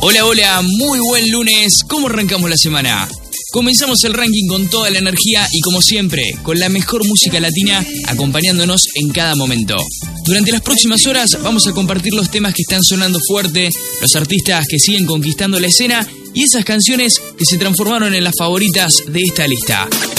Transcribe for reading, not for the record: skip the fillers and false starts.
Hola, hola, muy buen lunes. ¿Cómo arrancamos la semana? Comenzamos el ranking con toda la energía y como siempre, con la mejor música latina acompañándonos en cada momento. Durante las próximas horas vamos a compartir los temas que están sonando fuerte, los artistas que siguen conquistando la escena y esas canciones que se transformaron en las favoritas de esta lista.